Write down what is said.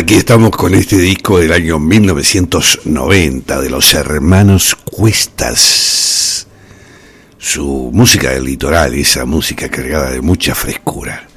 Aquí estamos con este disco del año 1990 de los hermanos Cuestas. Su música del litoral, esa música cargada de mucha frescura.